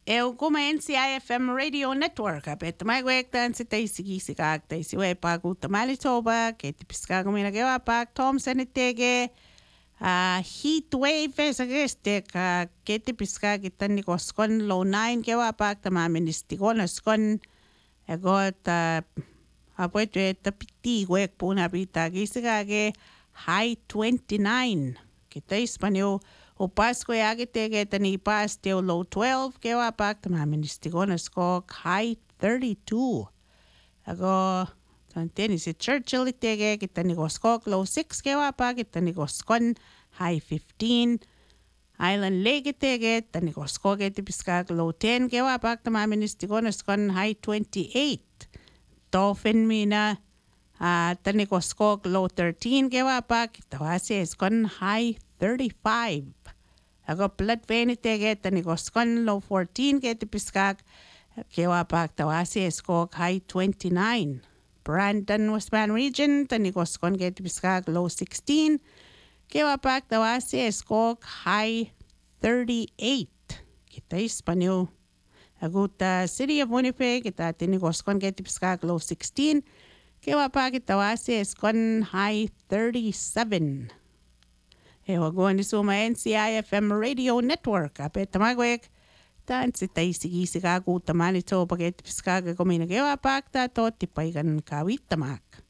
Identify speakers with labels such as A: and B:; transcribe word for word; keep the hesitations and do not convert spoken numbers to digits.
A: Eu kuma N C I F M Radio Network. Apet mai wek tan si tay sigi sigag tay si we pa guta Manitoba. Keti piskago mina gewa pak Tom senitege. Uh, heat wave sa gestek uh, keti piska kita ni koskon low nine gewa pak tama ministikon skon egot uh, apueto tapiti wek puna pita gisigage high twenty-nine. Kita ispanyo o Pasko yagi tege tani pas teo low twelve kewa pak tama ministikon skok high thirty-two. Ago tanteni si Churchill tege kita ni koskok low six kewa pak kita ni koskon high fifteen. Island Lake tege tani koskok eti piskak low ten kewa pak tama ministikon skon high twenty-eight. Dolphin mina uh, tani koskok low thirteen kewa pak tawasi skon high thirty-five. Ago blood vein tege tani koskon low fourteen ke tipiskak kewa pak tawasi skok high twenty-nine. Brandon Westman region tani koskon ke tipiskak low sixteen kewa pak tawasi skok high thirty-eight. Kita ispanyo. Aguta city of Winnipeg kita tani koskon ke tipiskak low sixteen kewa pak tawasi skon high thirty-seven. Ewa going to my N C I F M Radio Network. Apet tamagwek tan si tay sigi sigagu tamani to paget piskaga komina gewa pak ta to tipay kan kawit tamak.